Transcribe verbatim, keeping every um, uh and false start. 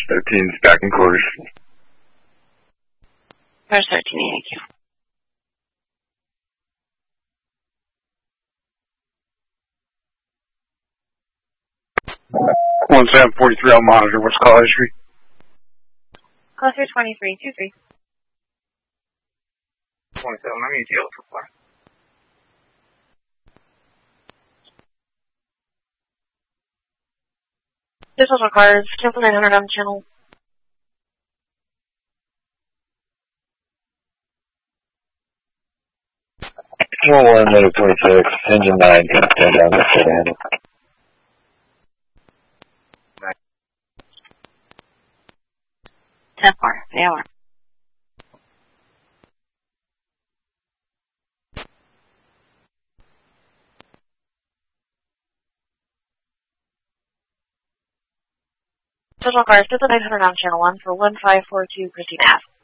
thirteen, back in quarters. Cars thirteen, thank you. one seven forty-three, I'll monitor. What's call history? Call through twenty-three, two three. twenty-seven, I'm going to deal so far. This also cars, cancel nine hundred on channel. Channel one, negative twenty-six, engine nine, can stand down the set handle. ten four, they are. Total cars, cancel nine hundred on channel one for one five four two, proceed ask.